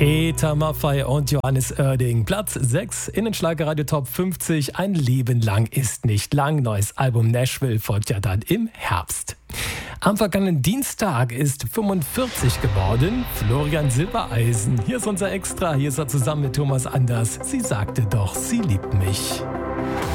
Peter Maffay und Johannes Oerding. Platz 6 in den Schlagerradio Top 50. Ein Leben lang ist nicht lang. Neues Album Nashville folgt ja dann im Herbst. Am vergangenen Dienstag ist 45 geworden. Florian Silbereisen. Hier ist unser Extra. Hier ist er zusammen mit Thomas Anders. Sie sagte doch, sie liebt mich.